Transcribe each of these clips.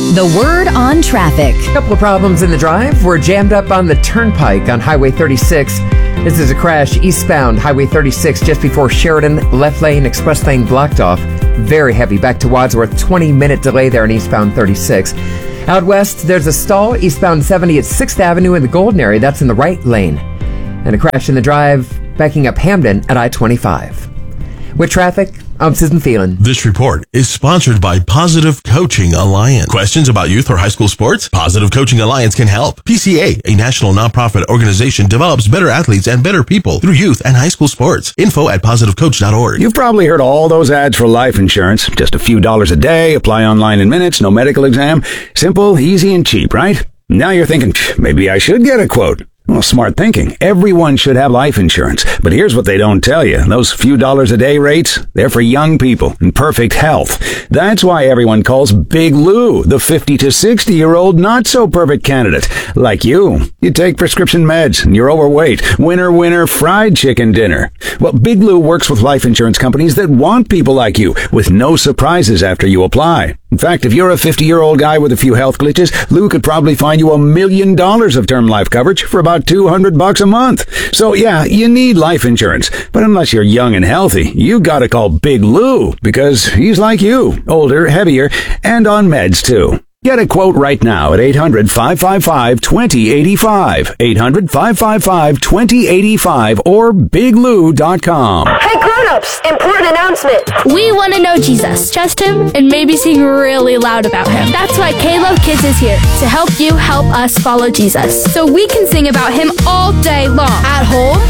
The Word on Traffic. A couple of problems in the drive. We're jammed up on the turnpike on Highway 36. This is a crash eastbound Highway 36 just before Sheridan. Left lane, express lane blocked off. Very heavy. Back to Wadsworth. 20-minute delay there on eastbound 36. Out west, there's a stall eastbound 70 at 6th Avenue in the Golden area. That's in the right lane. And a crash in the drive backing up Hamden at I-25. With traffic, I'm Susan Phelan. This report is sponsored by Positive Coaching Alliance. Questions about youth or high school sports? Positive Coaching Alliance can help. PCA, a national nonprofit organization, develops better athletes and better people through youth and high school sports. Info at positivecoach.org. You've probably heard all those ads for life insurance. Just a few dollars a day, apply online in minutes, no medical exam. Simple, easy, and cheap, right? Now you're thinking, maybe I should get a quote. Well, smart thinking. Everyone should have life insurance. But here's what they don't tell you. Those few dollars a day rates, they're for young people in perfect health. That's why everyone calls Big Lou the 50 to 60-year-old not-so-perfect candidate. Like you. You take prescription meds and you're overweight. Winner, winner, fried chicken dinner. Well, Big Lou works with life insurance companies that want people like you with no surprises after you apply. In fact, if you're a 50-year-old guy with a few health glitches, Lou could probably find you $1 million of term life coverage for about $200 a month. So yeah, you need life insurance. But unless you're young and healthy, you gotta call Big Lou because he's like you, older, heavier, and on meds too. Get a quote right now at 800-555-2085, 800-555-2085, or biglou.com. Hey grown-ups, important announcement. We want to know Jesus, trust him, and maybe sing really loud about him. That's why K-Love Kids is here, to help you help us follow Jesus. So we can sing about him all day long. At home,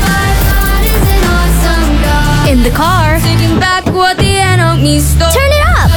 in the car, turn it up.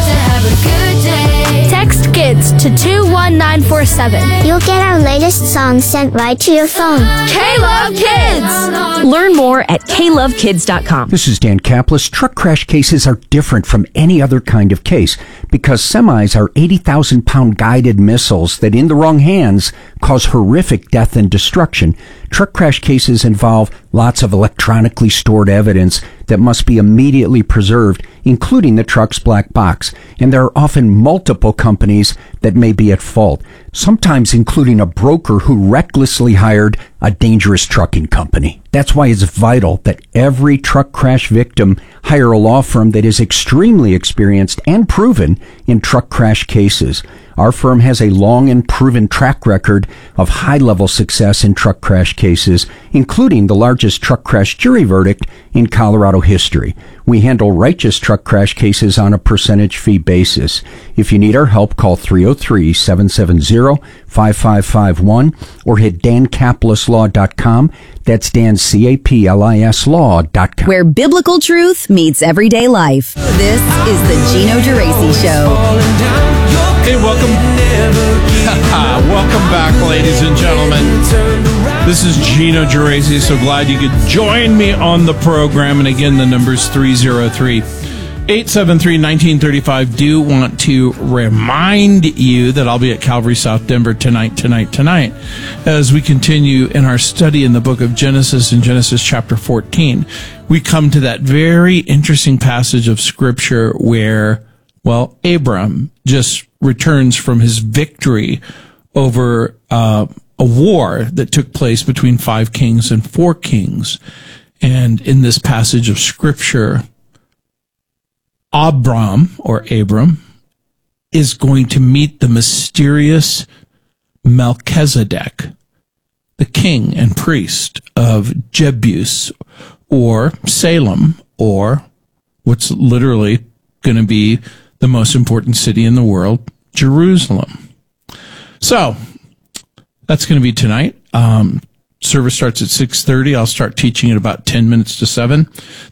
Text KIDS to 21947. You'll get our latest songs sent right to your phone. K-Love Kids! Learn more at klovekids.com. This is Dan Kaplis. Truck crash cases are different from any other kind of case because semis are 80,000-pound guided missiles that, in the wrong hands, cause horrific death and destruction. Truck crash cases involve lots of electronically stored evidence that must be immediately preserved, including the truck's black box. And there are often multiple companies that may be at fault, sometimes including a broker who recklessly hired a dangerous trucking company. That's why it's vital that every truck crash victim hire a law firm that is extremely experienced and proven in truck crash cases. Our firm has a long and proven track record of high-level success in truck crash cases, including the largest truck crash jury verdict in Colorado history. We handle righteous truck crash cases on a percentage fee basis. If you need our help, call 303-770-5551 or hit dancaplislaw.com. That's Dan, C-A-P-L-I-S law.com. Where biblical truth meets everyday life. This is the Gino Geraci Show. Hey, welcome back, ladies and gentlemen. This is Gino Geraci. So glad you could join me on the program. And again, the number's 303-873-1935. Do want to remind you that I'll be at Calvary South Denver tonight, as we continue in our study in the book of Genesis, in Genesis chapter 14. We come to that very interesting passage of Scripture where, well, Abram just returns from his victory over a war that took place between 5 kings and 4 kings. And in this passage of Scripture, Abram is going to meet the mysterious Melchizedek, the king and priest of Jebus, or Salem, or what's literally going to be the most important city in the world, Jerusalem. So that's going to be tonight. Service starts at 6:30. I'll start teaching at about 10 minutes to 7.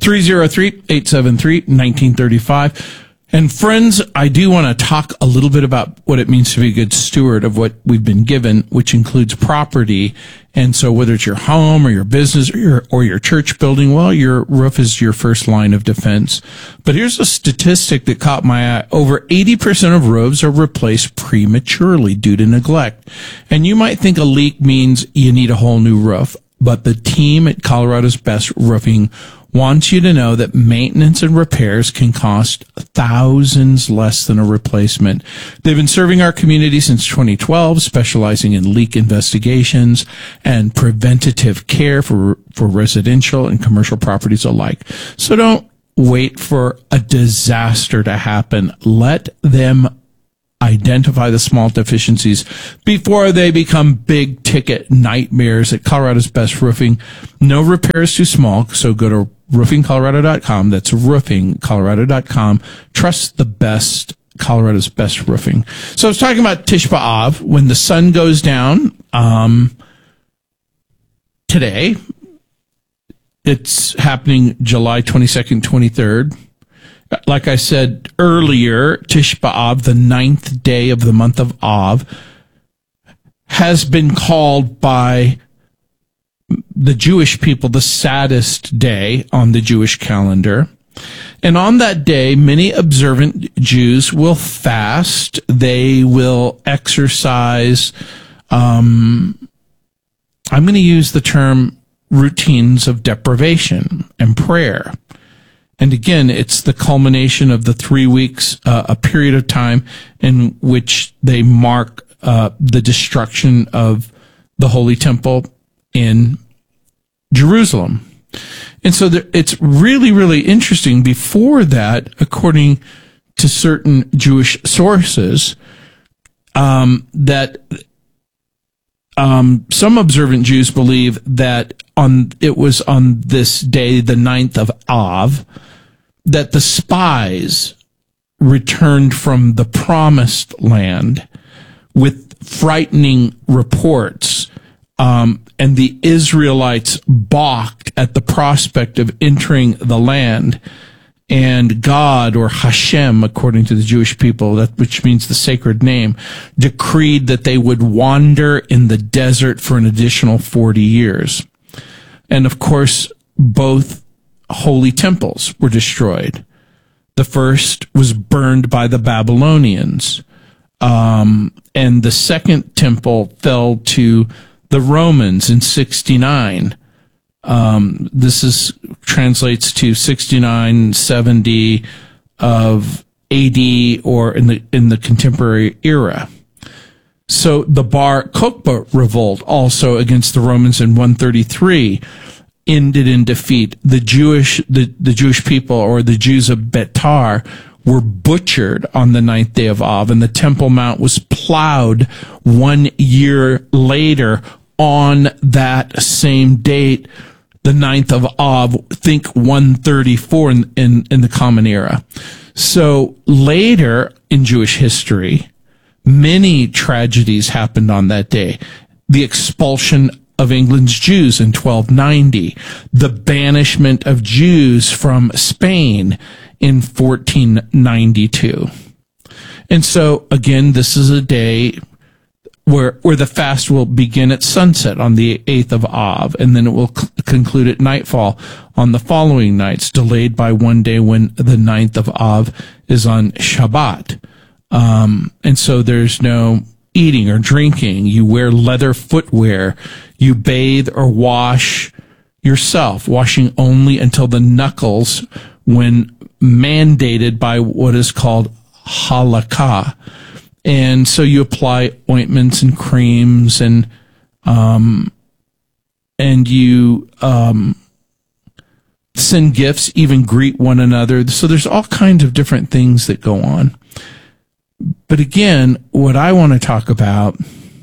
303-873-1935. And friends, I do want to talk a little bit about what it means to be a good steward of what we've been given, which includes property. And so whether it's your home or your business or your church building, well, your roof is your first line of defense. But here's a statistic that caught my eye. Over 80% of roofs are replaced prematurely due to neglect. And you might think a leak means you need a whole new roof. But the team at Colorado's Best Roofing wants you to know that maintenance and repairs can cost thousands less than a replacement. They've been serving our community since 2012, specializing in leak investigations and preventative care for residential and commercial properties alike. So don't wait for a disaster to happen. Let them identify the small deficiencies before they become big ticket nightmares. At Colorado's Best Roofing, no repair is too small, so go to roofingcolorado.com. That's roofingcolorado.com. Trust the best, Colorado's Best Roofing. So I was talking about Tish B'Av, when the sun goes down today. It's happening July 22nd, 23rd. Like I said earlier, Tish B'Av, the 9th day of the month of Av, has been called by the Jewish people the saddest day on the Jewish calendar. And on that day, many observant Jews will fast. They will exercise, I'm going to use the term routines of deprivation and prayer. And again, it's the culmination of the 3 weeks, a period of time in which they mark the destruction of the Holy Temple in Jerusalem. And so it's really, really interesting. Before that, according to certain Jewish sources, that some observant Jews believe that it was on this day, the 9th of Av, that the spies returned from the promised land with frightening reports, and the Israelites balked at the prospect of entering the land. And God, or Hashem, according to the Jewish people, which means the sacred name, decreed that they would wander in the desert for an additional 40 years. And of course, both holy temples were destroyed. The first was burned by the Babylonians, and the second temple fell to the Romans in 69. This translates to 69, 70 of AD, or in the contemporary era. So the Bar Kokhba revolt, also against the Romans in 133, ended in defeat. The Jewish people, or the Jews of Betar, were butchered on the 9th day of Av, and the Temple Mount was plowed 1 year later on that same date, the 9th of Av, think 134 in the Common Era. So later in Jewish history, many tragedies happened on that day. The expulsion of England's Jews in 1290, the banishment of Jews from Spain in 1492. And so, again, this is a day where the fast will begin at sunset on the 8th of Av, and then it will conclude at nightfall on the following nights, delayed by 1 day when the 9th of Av is on Shabbat. And so there's no eating or drinking. You wear leather footwear. You bathe or wash yourself, washing only until the knuckles when mandated by what is called halakha. And so you apply ointments and creams, and you send gifts, even greet one another. So there's all kinds of different things that go on. But again, what I want to talk about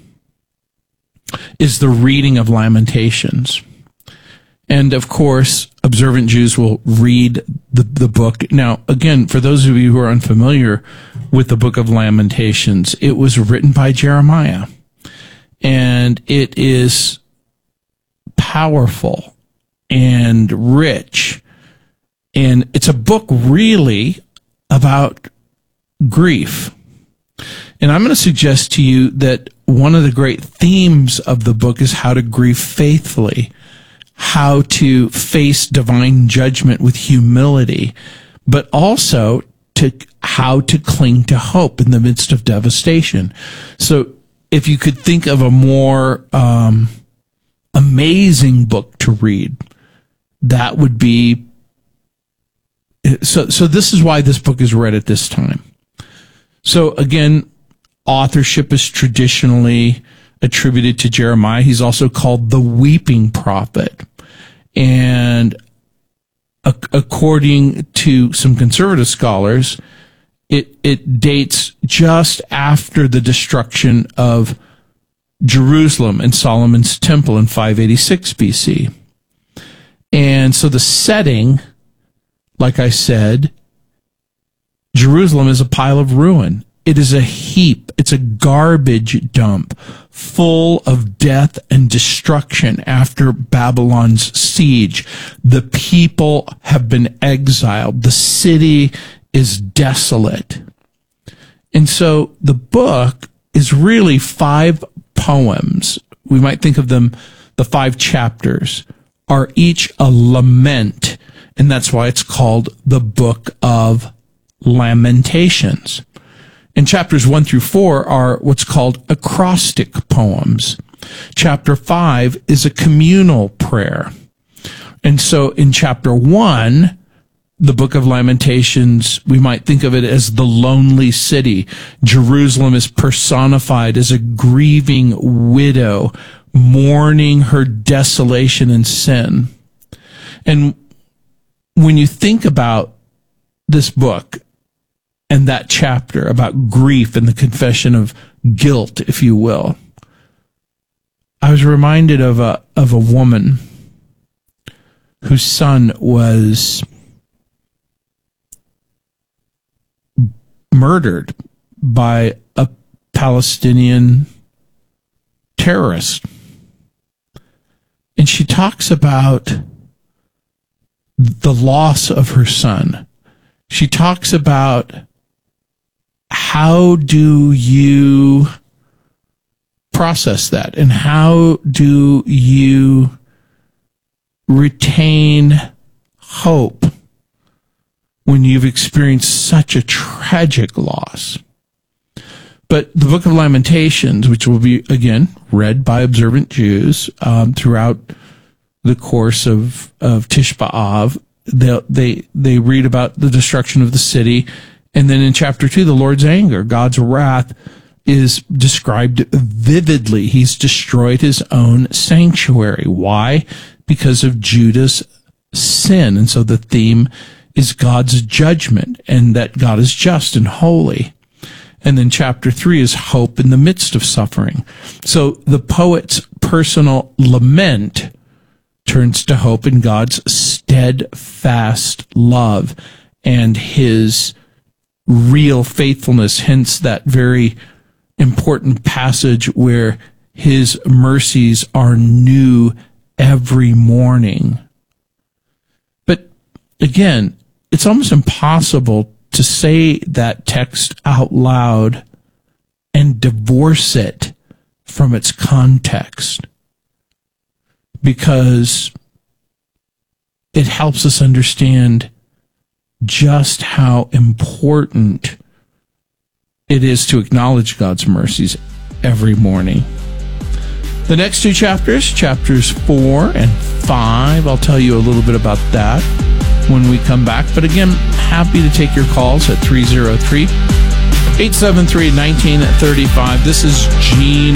is the reading of Lamentations. And of course, observant Jews will read the book. Now, again, for those of you who are unfamiliar with the book of Lamentations, it was written by Jeremiah. And it is powerful and rich. And it's a book really about grief. And I'm going to suggest to you that one of the great themes of the book is how to grieve faithfully, how to face divine judgment with humility, but also how to cling to hope in the midst of devastation. So if you could think of a more amazing book to read, that would be So this is why this book is read at this time. So again, authorship is traditionally attributed to Jeremiah. He's also called the weeping prophet. And according to some conservative scholars, it dates just after the destruction of Jerusalem and Solomon's temple in 586 BC. And so the setting, like I said, Jerusalem is a pile of ruin. It is a heap. It's a garbage dump full of death and destruction after Babylon's siege. The people have been exiled. The city is desolate. And so the book is really 5 poems. We might think of them, the 5 chapters are each a lament. And that's why it's called the Book of Lamentations. And chapters 1 through 4 are what's called acrostic poems. Chapter 5 is a communal prayer. And so in chapter 1, the Book of Lamentations, we might think of it as the lonely city. Jerusalem is personified as a grieving widow, mourning her desolation and sin. And when you think about this book and that chapter about grief and the confession of guilt, if you will, I was reminded of a woman whose son was murdered by a Palestinian terrorist. And she talks about the loss of her son. She talks about how do you process that and how do you retain hope when you've experienced such a tragic loss. But the Book of Lamentations, which will be, again, read by observant Jews throughout the course of Tish B'Av, they read about the destruction of the city. And then in chapter 2, the Lord's anger, God's wrath, is described vividly. He's destroyed his own sanctuary. Why? Because of Judah's sin. And so the theme is God's judgment and that God is just and holy. And then chapter 3 is hope in the midst of suffering. So the poet's personal lament turns to hope in God's steadfast love and his real faithfulness, hence that very important passage where his mercies are new every morning. But again, it's almost impossible to say that text out loud and divorce it from its context, because it helps us understand just how important it is to acknowledge God's mercies every morning. The next 2 chapters, chapters 4 and 5, I'll tell you a little bit about that when we come back. But again, happy to take your calls at 303-873-1935. This is Gene